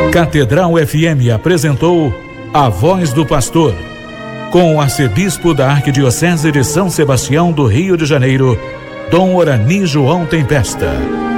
Catedral FM apresentou A Voz do Pastor, com o arcebispo da Arquidiocese de São Sebastião do Rio de Janeiro, Dom Orani João Tempesta.